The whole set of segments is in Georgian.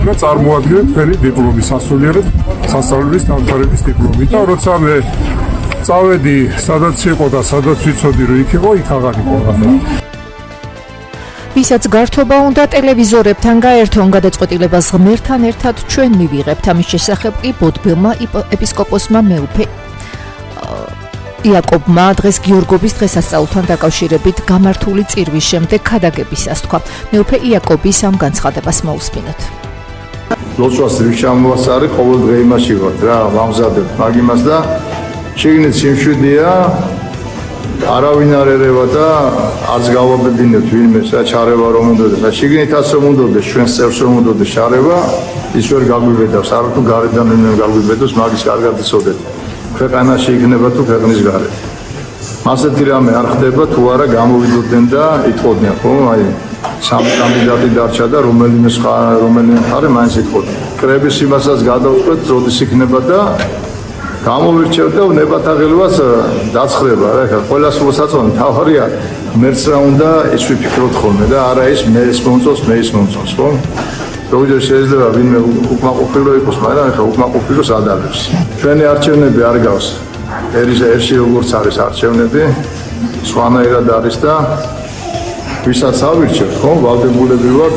და წარმოადგენთ თქვენი დიპლომის სასულიერად სასწავლებლის დამთავრების დიპლომი და როცა მე წავედი სადაც იყო და სადაც ვიცოდი რომ იქ იყო იქ აღარ იყო ვისაც გართობა უნდა ტელევიზორებთან გაერთონ გადაწყვეტილებას ღმერთთან ერთად ჩვენ მივიღებთ ამის შესახებ კი ბოდბელმა ეპისკოპოსმა მეუფე იაკობმა დღეს გიორგობის დღესასწაულთან დაკავშირებით გამართული წირვის შემდეგ ქადაგებისას თქვა მეუფე იაკობის ამ განცხადებას მოусმინოთ ლოცვას რიშამოსარი ყოველდღე იმაში ვარ რა ვამზადებ მაგ იმას და შიგნით სიმშვიდეა არავინ არ ერევა და არც გავაბედინებთ ვინმეს რა ჩარევა რომ უნდადეს და შიგნითაც რომ უნდადეს ჩვენს წევს რომ უნდადეს ჩარევა ის ვერ გაგვიბედავს არათუ გარედან ვინმე გაგვიბედოს მაგის კარგად იცოდეთ ქვეყანაში იქნება თუ ქვეყნის გარეთ ასეთი რამე არ ხდება თუ არა გამოვიდოდნენ და იტყოდნენ ხო აი სამი კანდიდატი დარჩა და რომელიმე მხარე მაინც იტყოდნენ კრების იმასაც გადავწყვეტ როდის იქნება და გამოვირჩევთ და ნებათაღელვას დაცხრება რა ხა ყველას მოსაწონი თავარია მერც რა უნდა ეს ვიფიქროთ ხოლმე და არა ის მე ეს მომწონს მე ის მომწონს ხო ზოგჯერ შეიძლება ვინმე უკმაყოფილო იყოს მაგრამ ხა უკმაყოფილოს ადალებს ჩვენი არჩევნები არ გავს ერში როგორც არის არჩევნები სხვანაირად არის და ვისაც ავირჩევთ ხო ვალდებულები ვართ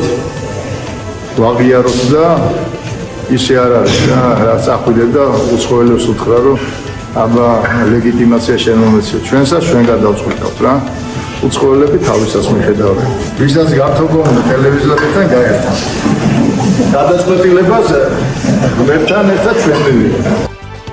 ვაღიაროთ და ისე არ არის რა რაც ახვიდებ და უცხოელებს უთხრა რომ აბა ლეგიტიმაცია შემომეცეთ ჩვენსაც ჩვენ გადავწყვიტავთ რა უცხოელები თავისას მიხედავენ ვისაც გართობა უნდა ტელევიზორებთან გაერთონ გადაწყვეტილებას ღმერთთან ერთად ჩვენ მივიღებთ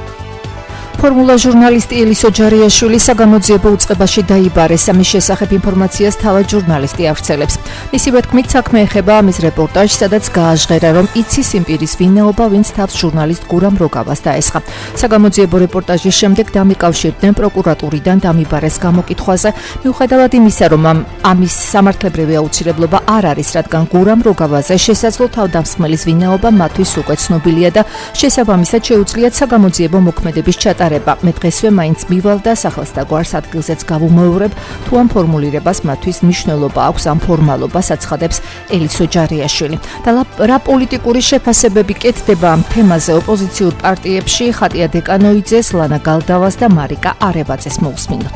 ფორმულა ჟურნალისტი ელისო ჯარიაშვილი საგამოძიებო უწყებაში დაიბარეს ამის შესახებ ინფორმაციას თავად ჟურნალისტი ავრცელებს მისივე თქმით საქმე ეხება ამის რეპორტაჟს სადაც გააჟღერა რომ იცის იმ პირის ვინაობა ვინც თავს ჟურნალისტ გურამ როგავას დაესხა საგამოძიებო რეპორტაჟის შემდეგ დამიკავშირდნენ პროკურატურიდან დამიბარეს გამოკითხვაზე მიუხედავად იმისა რომ ამის სამართლებრივი აუცილებლობა არ არის რადგან გურამ როგავაზე შესაძლო თავდამსხმელის ვინაობა მათთვის უკვე ცნობილია და შესაბამისად შეუძლიათ საგამოძიებო მოქმედების ჩატარება მე დღესვე მაინც მივალ და სახელს და გვარს ადგილზეც გავუმეორებ თუ ამ ფორმულირებას მათთვის მნიშვნელობა აქვს ამ ფორმალობას აცხადებს ელისო ჯარიაშვილი და რა პოლიტიკური შეფასებები კეთდება ამ თემაზე ოპოზიციურ პარტიებში ხატია დეკანოიძეს ლანა გალდავას და მარიკა არებაძეს მოусმინოთ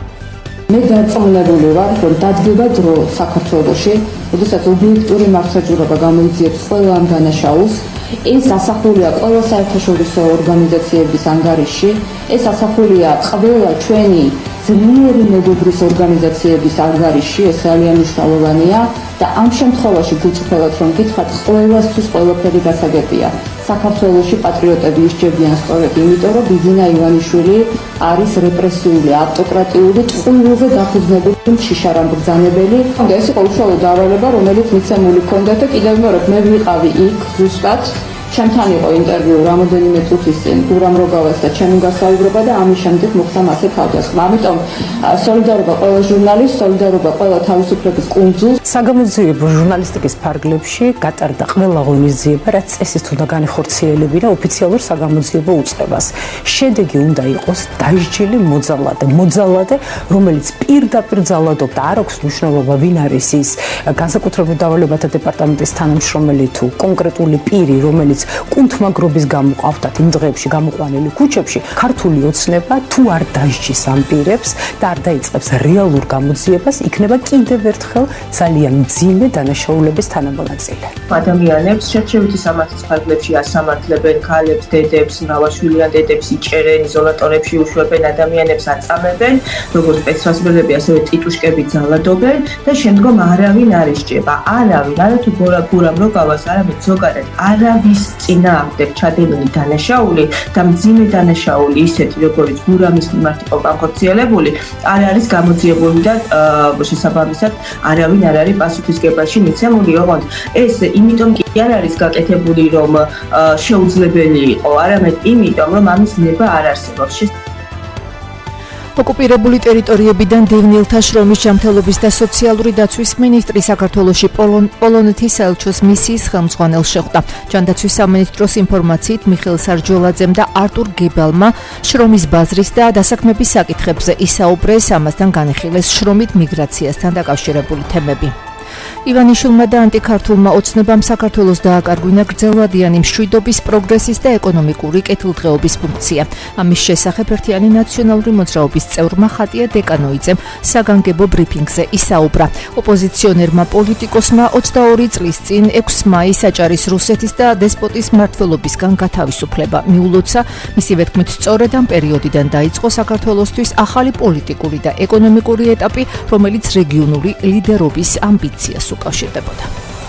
მე დარწმუნებული ვარ რომ დადგება დრო საქართველოში როდესაც ობიექტური მართლმსაჯულება გამოიძიებს ყველა ამ დანაშაულს ეს ასახულია ყველა საერთაშორისო ორგანიზაციების ანგარიშში ეს ასახულია ყველა ჩვენი ძლიერი მეგობრის ორგანიზაციების ანგარიშში ეს ძალიან მნიშვნელოვანია და ამ შემთხვევაში გულწრფელად რომ გითხრათ ყველასთვის ყველაფერი გასაგებია საქართველოში პატრიოტები ისჯებიან სწორედ იმიტომ რომ ბიძინა ივანიშვილი არის რეპრესიული ავტოკრატიული ტყუილზე დაფუძნებული შიშარამბრძანებელი და ეს იყო უშუალო დავალება რომელიც მიცემული ჰქონდა და კიდევ მეორე მე ვიყავი იქ ზუსტად ჩემთან იყო ინტერვიუ რამოდენიმე წუთის წინ გურამ როგავას და ჩემი გასაუბრება და ამის შემდეგ მოხდა მასე თავდასხმა ამიტომ სოლიდარობა ყველა ჟურნალისტს სოლიდარობა ყველა თავისუფლების კუნძულს საგამოძიებო ჟურნალისტიკის ფარგლებში გატარდა ყველა ღონისძიება რაც წესით უნდა განეხორციელებინა ოფიციალურ საგამოძიებო უწყებას შედეგი უნდა იყოს დაჟჯილი მოძალადე რომელიც პირდაპირ ძალადობდა არ აქვს მნიშვნელობა ვინ არის ის განსაკუთრებულ დავალებათა დეპარტამენტის თანამშრომელი თუ კონკრეტული პირი რომელიც კუნთმაგრობის გამო ყავდათ იმ დღეებში გამოყვანილი ქუჩებში ქართული ოცნება თუ არ დაჟჯის ამ პირებს და არ დაიწყებს რეალურ გამოძიებას იქნება კიდევ ერთხელ ძალიან მძიმე დანაშაულების თანამონაწილე ადამიანებს შერჩევითი სამართლის ფარგლებში ასამართლებენ ქალებს დედებს მრავალშვილიან დედებს იჭერენ იზოლატორებში უშვებენ ადამიანებს აწამებენ როგორც სპეცსაზღვრელები ასევე ტიტუშკები ძალადობენ და შემდგომ არავინ არ ისჯება არავინ არათუ გურამ როგავას არამედ ზოგადად არავის წინააღმდეგ ჩადენილი დანაშაული და მძიმე დანაშაული ისეთი როგორც გურამის მიმართ იყო განხორციელებული არ არის გამოძიებული და შესაბამისად არავინ არ არის პასუხისგებაში მიცემული ოღონდ ეს იმიტომ კი არ არის გაკეთებული რომ შეუძლებელი იყო არამედ იმიტომ რომ ამის ნება არ არსებობს ოკუპირებული ტერიტორიებიდან დევნილთა შრომის ჯანმრთელობის და სოციალური დაცვის მინისტრი საქართველოში პოლონეთის საელჩოს მისიის ხელმძღვანელს შეხვდა. ჯანდაცვის სამინისტროს ინფორმაციით მიხეილ სარჯოლაძემ და არტურ გებალმა შრომის ბაზრის და დასაქმების საკითხებზე ისაუბრეს, ამასთან განიხილეს შრომით მიგრაციასთან დაკავშირებული თემები. ივანიშვილმა და ანტიქართულმა ოცნებამ საქართველოს დააკარგვინა გრძელვადიანი მშვიდობის, პროგრესის და ეკონომიკური კეთილდღეობის ფუნქცია. ამის შესახებ ერთიანი ნაციონალური მოძრაობის წევრმა ხატია დეკანოიძემ საგანგებო ბრიფინგზე ისაუბრა. ოპოზიციონერმა პოლიტიკოსმა 22 წლის წინ 6 მაისს აჭარის რუსეთის და დესპოტის მმართველობისგან გათავისუფლება მიულოცა. მისივე თქმით, სწორედ ამ პერიოდიდან დაიწყო საქართველოსთვის ახალი პოლიტიკური და ეკონომიკური ეტაპი, რომელიც რეგიონული ლიდერობის ამბიციას უკავშირდებოდა.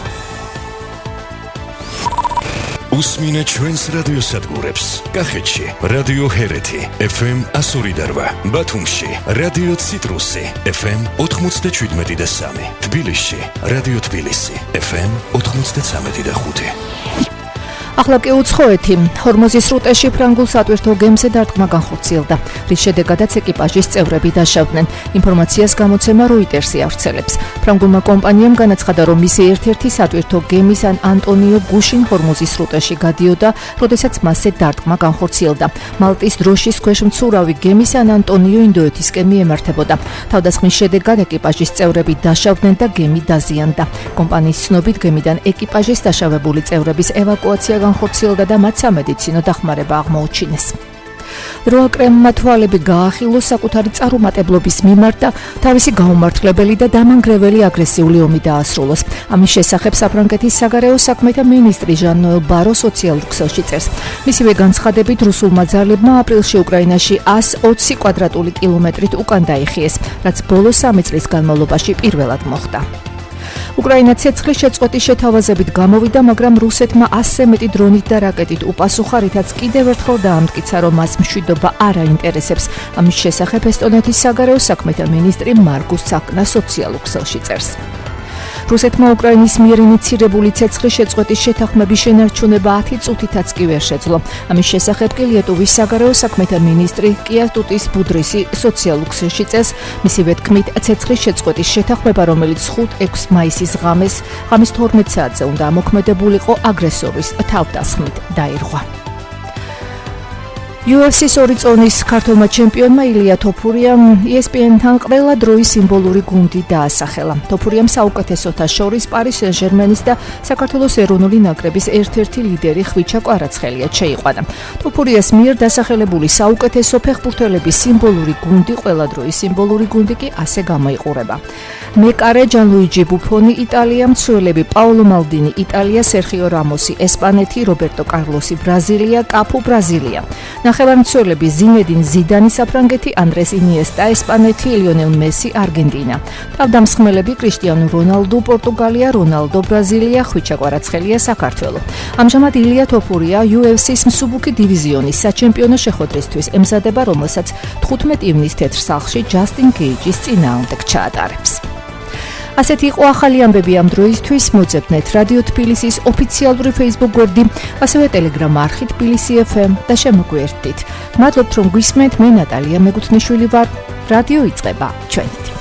უსმინე ჩვენს რადიოსადგურებს. კახეთში რადიო ჰერეთი FM 102.8, ბათუმში რადიო ციტრუსი FM 97.3, თბილისში რადიო თბილისი FM 93.5. ახლა კი უცხოეთი. ჰორმოზის სრუტეში ფრანგულ სატვირთო გემზე დარტყმა განხორციელდა, რის შედეგადაც ეკიპაჟის წევრები დაშავდნენ. ინფორმაციას გამოცემა Reuters-ი ავრცელებს. ფრანგულმა კომპანიამ განაცხადა, რომ მისი ერთ-ერთი სატვირთო გემის ანტონიო გუშინ ჰორმოზის სრუტეში გადიოდა, როდესაც მასზე დარტყმა განხორციელდა. მალტის დროშის ქვეშ მცურავი გემი სან ანტონიო ინდოეთისკენ მიემართებოდა. თავდასხმის შედეგად ეკიპაჟის წევრები დაშავდნენ და გემი დაზიანდა. კომპანიის ცნობით, გემიდან ეკიპაჟის დაშავებული წევრების ევაკუაცია განხორციელდა და მათ სამედიცინო დახმარება აღმოუჩინეს. როაკრემმა თვალები გაახილო საკუთარი წარუმატებლობის მიმართ და თავისი გაუმართლებელი და დამანგრეველი აგრესიული ომი დაასრულოს. ამის შესახებ საფრანგეთის საგარეო საქმეთა მინისტრი ჟან-ნოელ ბარო სოციალურ ქსელში წერს. მისივე განცხადებით, რუსულმა ძალებმა აპრილში უკრაინაში 120 კვადრატული კილომეტრით უკან დაიხიეს, რაც ბოლო 3 წლის განმავლობაში პირველად მოხდა. უკრაინა ცეცხლის შეწყვეტის შეთავაზებით გამოვიდა, მაგრამ რუსეთმა 100-ზე მეტი დრონით და რაკეტით უპასუხა, რითაც კიდევ ერთხელ დაამტკიცა, რომ მას მშვიდობა არ აინტერესებს. ამის შესახებ ესტონეთის საგარეო საქმეთა მინისტრი მარკუს ცაკნა სოციალურ ქსელში წერს. რუსეთმა უკრაინის მიერ ინიცირებული ცეცხლის შეწყვეტის შეთანხმების შენარჩუნება 10 წუთითაც კი ვერ შეძლო. ამის შესახებ კი ლიეტუვის საგარეო საქმეთა მინისტრი კიატუტის ბუდრისი სოციალურ ქსელში წერს. მისივე თქმით, ცეცხლის შეწყვეტის შეთანხმება, რომელიც 5-6 მაისის ღამეს 12 საათზე უნდა ამოქმედებულიყო, აგრესორის თავდასხმით დაირღვა. UFC-ის 2 წონის ქართულმა ჩემპიონმა ილია თოფურიამ ESPN-თან ყველა დროის სიმბოლური გუნდი დაასახელა. თოფურიამ საუკეთესოთა შორის პარი სენ-ჟერმენის და საქართველოს ეროვნული ნაკრების ერთ-ერთი ლიდერი ხვიჩა კვარაცხელიად შეიყვანა. თოფურიას მიერ დასახელებული საუკეთესო ფეხბურთელების სიმბოლური გუნდი, ყველა დროის სიმბოლური გუნდი კი ასე გამოიყურება. მეკარე ჯანლუიჯი ბუფონი იტალია, მცველები პაოლო მალდინი იტალია, სერხიო რამოსი ესპანეთი, რობერტო კარლოსი ბრაზილია, კაფუ ბრაზილია. ნახევარმცველები ზინედინ ზიდანი საფრანგეთი, ანდრეს ინიესტა ესპანეთი, ლიონელ მესი არგენტინა. თავდამსხმელები კრისტიანო რონალდო პორტუგალია, რონალდო ბრაზილია, ხვიჩა კვარაცხელია საქართველო. ამჟამად ილია თოფურია UFC-ის მსუბუქი დივიზიონის საჩემპიონო შეხვედრისთვის ემზადება, რომელსაც 15 ივნის თეთრ სახლში ჯასტინ გეიჯის წინააღმდეგ ჩაატარებს. ასეთი იყო ახალი ამბები ამ დროისთვის. მოძებნეთ რადიო თბილისის ოფიციალური Facebook გვერდი, ასევე Telegram არხი თბილისი FM და შემოგვიერთდით. მადლობთ, რომ გვისმენთ. მე ნატალია მეგუთნიშვილი ვარ. რადიო იწყება ჩვენით.